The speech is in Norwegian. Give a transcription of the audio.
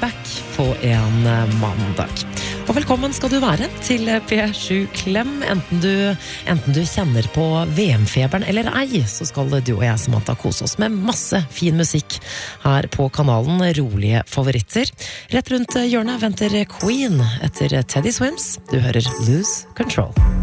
back på en mandag. Og velkommen skal du være til P7 Klem. Enten du kjenner på VM-feberen eller ei, så skal du og jeg, Samantha, kose oss med masse fin musikk her på kanalen. Rolige favoritter. Rett rundt hjørnet venter Queen etter Teddy Swims. Du hører Lose Control.